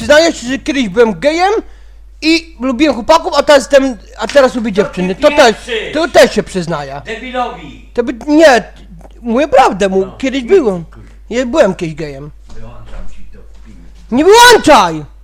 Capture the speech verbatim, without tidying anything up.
przyznajesz, że kiedyś byłem gejem i lubiłem chłopaków, a teraz jestem, a teraz lubię dziewczyny. To też, to też się przyznaję. Debilowi! To by, nie, mówię prawdę, mu, kiedyś byłem. Ja byłem kiedyś gejem. Wyłączam ci to w filmie. Nie wyłączaj!